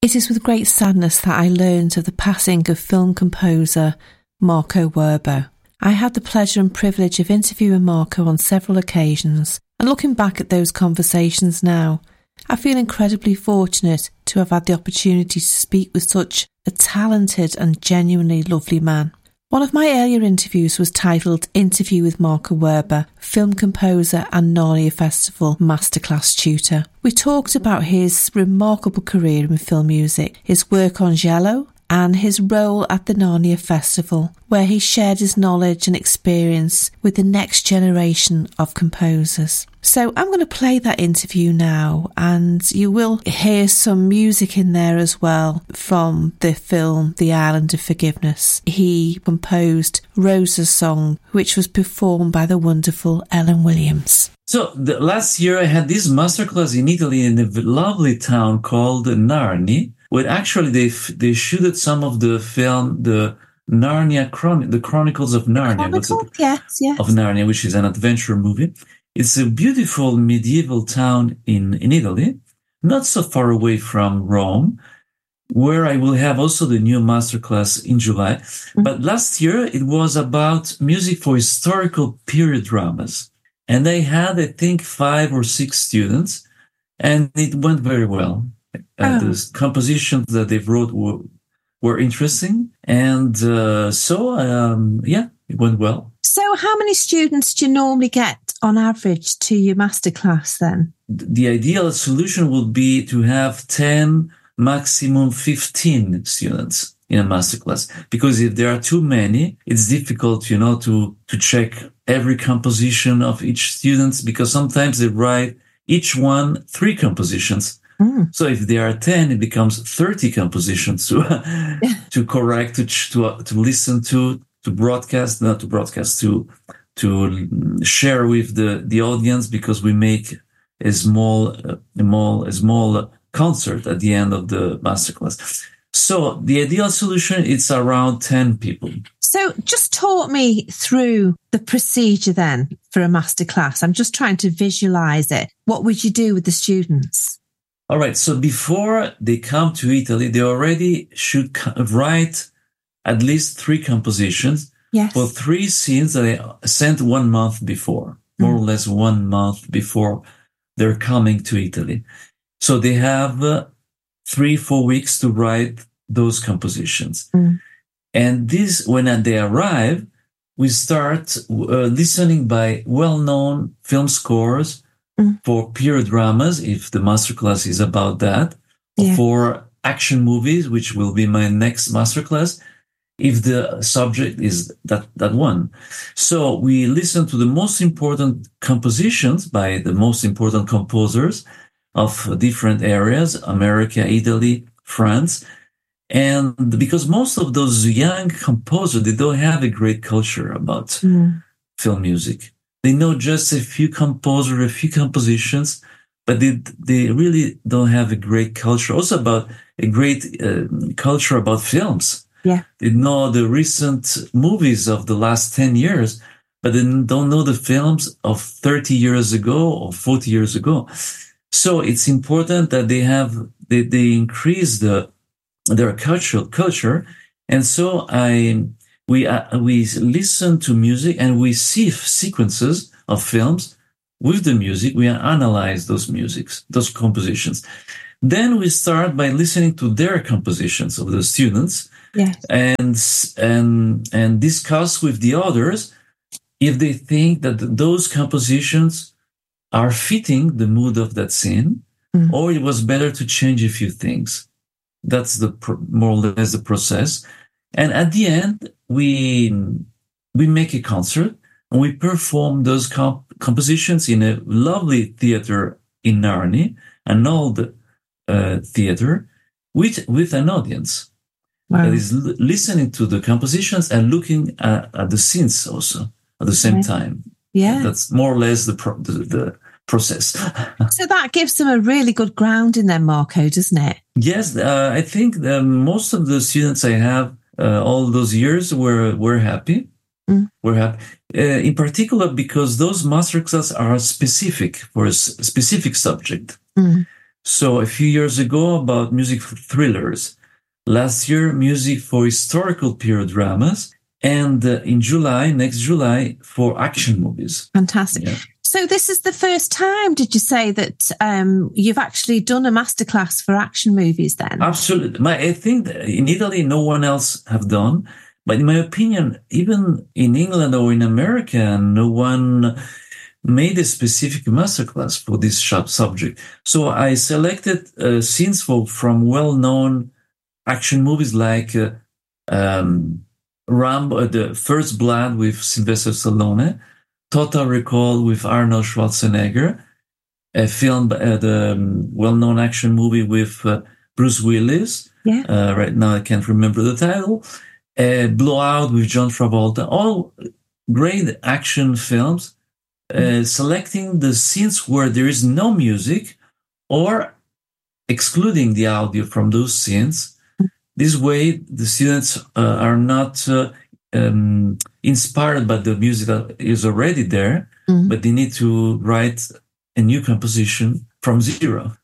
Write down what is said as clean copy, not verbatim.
It is with great sadness that I learned of the passing of film composer Marco Werber. I had the pleasure and privilege of interviewing Marco on several occasions, and looking back at those conversations now, I feel incredibly fortunate to have had the opportunity to speak with such a talented and genuinely lovely man. One of my earlier interviews was titled Interview with Marco Werber, film composer and Narnia Festival masterclass tutor. We talked about his remarkable career in film music, his work on Jello, and his role at the Narnia Festival, where he shared his knowledge and experience with the next generation of composers. So I'm going to play that interview now, and you will hear some music in there as well from the film The Island of Forgiveness. He composed Rosa's Song, which was performed by the wonderful Ellen Williams. So last year I had this masterclass in Italy in a lovely town called Narni, where actually they shooted some of the film, the Narnia the Chronicles of Narnia. Yes. Of Narnia, which is an adventure movie. It's a beautiful medieval town in Italy, not so far away from Rome, where I will have also the new masterclass in July. Mm-hmm. But last year it was about music for historical period dramas. And I had, I think, 5 or 6 students, and it went very well. The compositions that they wrote were interesting. And it went well. So how many students do you normally get on average to your masterclass then? The ideal solution would be to have 10, maximum 15 students in a masterclass. Because if there are too many, it's difficult, to check every composition of each student, because sometimes they write each one 3 compositions. So if there are 10, it becomes 30 compositions to correct, to listen to broadcast, not to broadcast, to share with the audience, because we make a small concert at the end of the masterclass. So the ideal solution is around 10 people. So just talk me through the procedure then for a masterclass. I'm just trying to visualize it. What would you do with the students? All right. So before they come to Italy, they already should write at least 3 compositions for 3 scenes that I sent 1 month before, more or less 1 month before they're coming to Italy. So they have 3-4 weeks to write those compositions. And this, when they arrive, we start listening by well-known film scores for period dramas, if the masterclass is about that, for action movies, which will be my next masterclass, if the subject is that one. So we listen to the most important compositions by the most important composers of different areas, America, Italy, France. And because most of those young composers, they don't have a great culture about film music. They know just a few composers, a few compositions, but they really don't have a great culture. Also about a great culture about films. Yeah. They know the recent movies of the last 10 years, but they don't know the films of 30 years ago or 40 years ago. So it's important that they increase their culture. And so we listen to music and we see sequences of films with the music. We analyze those compositions. Then we start by listening to their compositions of the students, and discuss with the others if they think that those compositions are fitting the mood of that scene, or it was better to change a few things. That's more or less the process. And at the end, we make a concert and we perform those compositions in a lovely theater in Narni, an old theater, with an audience that is listening to the compositions and looking at the scenes also at the same time. Yeah, that's more or less the process. So that gives them a really good grounding then, Marco, doesn't it? Yes, I think most of the students I have all those years were happy. We're happy, in particular because those masterclasses are specific for a specific subject. So a few years ago about music for thrillers. Last year, music for historical period dramas. And in July, next July, for action movies. Fantastic. Yeah. So this is the first time, did you say, that you've actually done a masterclass for action movies then? Absolutely. I think that in Italy, no one else have done. But in my opinion, even in England or in America, no one made a specific masterclass for this subject. So I selected scenes from well-known action movies like Rambo, The First Blood with Sylvester Stallone, Total Recall with Arnold Schwarzenegger, a film, the well-known action movie with Bruce Willis. Yeah. Right now I can't remember the title. Blowout with John Travolta. All great action films. Selecting the scenes where there is no music or excluding the audio from those scenes. This way, the students are not inspired by the music that is already there, but they need to write a new composition from zero.